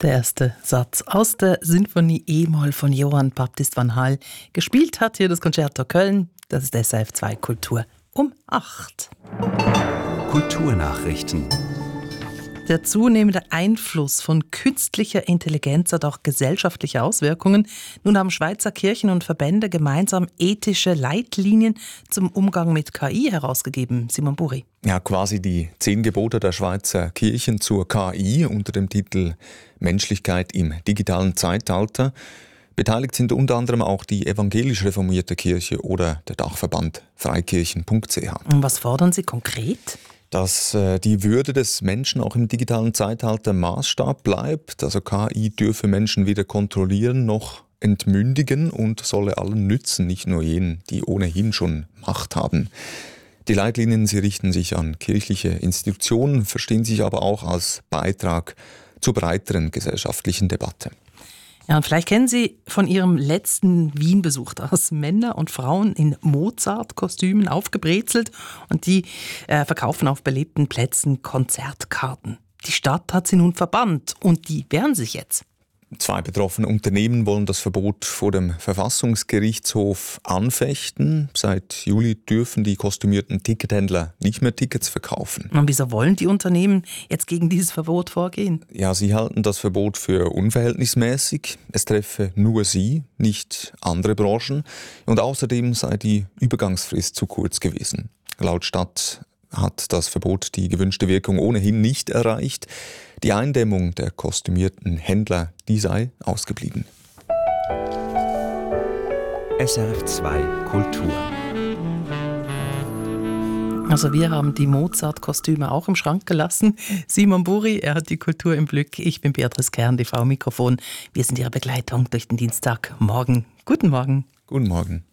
Der erste Satz aus der Sinfonie E-Moll von Johann Baptist van Hal. Gespielt hat hier das Concerto Köln. Das ist SRF 2 Kultur um 8. Kulturnachrichten. Der zunehmende Einfluss von künstlicher Intelligenz hat auch gesellschaftliche Auswirkungen. Nun haben Schweizer Kirchen und Verbände gemeinsam ethische Leitlinien zum Umgang mit KI herausgegeben. Simon Buri. Ja, quasi die 10 Gebote der Schweizer Kirchen zur KI unter dem Titel Menschlichkeit im digitalen Zeitalter. Beteiligt sind unter anderem auch die evangelisch reformierte Kirche oder der Dachverband freikirchen.ch. Und was fordern Sie konkret? Dass die Würde des Menschen auch im digitalen Zeitalter Maßstab bleibt. Also KI dürfe Menschen weder kontrollieren noch entmündigen und solle allen nützen, nicht nur jenen, die ohnehin schon Macht haben. Die Leitlinien, sie richten sich an kirchliche Institutionen, verstehen sich aber auch als Beitrag zur breiteren gesellschaftlichen Debatte. Ja, und vielleicht kennen Sie von Ihrem letzten Wien-Besuch, dass Männer und Frauen in Mozart-Kostümen aufgebrezelt und die verkaufen auf belebten Plätzen Konzertkarten. Die Stadt hat sie nun verbannt und die wehren sich jetzt. 2 betroffene Unternehmen wollen das Verbot vor dem Verfassungsgerichtshof anfechten. Seit Juli dürfen die kostümierten Tickethändler nicht mehr Tickets verkaufen. Und wieso wollen die Unternehmen jetzt gegen dieses Verbot vorgehen? Ja, sie halten das Verbot für unverhältnismäßig. Es treffe nur sie, nicht andere Branchen. Und außerdem sei die Übergangsfrist zu kurz gewesen. Laut Stadt hat das Verbot die gewünschte Wirkung ohnehin nicht erreicht. Die Eindämmung der kostümierten Händler, die sei ausgeblieben. SRF 2 Kultur. Also wir haben die Mozart-Kostüme auch im Schrank gelassen. Simon Buri, er hat die Kultur im Blick. Ich bin Beatrice Kern, TV Mikrofon. Wir sind Ihre Begleitung durch den Dienstagmorgen. Guten Morgen. Guten Morgen.